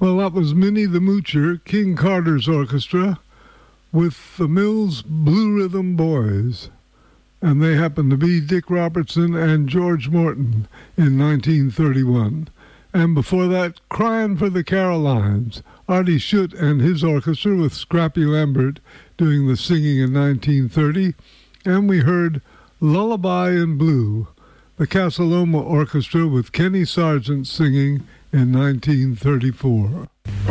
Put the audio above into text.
Well, that was Minnie the Moocher, King Carter's orchestra, with the Mills Blue Rhythm Boys. And they happened to be Dick Robertson and George Morton in 1931. And before that, Crying for the Carolines, Artie Schutt and his orchestra with Scrappy Lambert doing the singing in 1930. And we heard Lullaby in Blue, the Casa Loma Orchestra with Kenny Sargent singing in 1934.